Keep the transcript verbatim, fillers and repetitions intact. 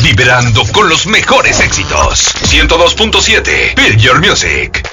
vibrando con los mejores éxitos. ciento dos punto siete, Feel Your Music.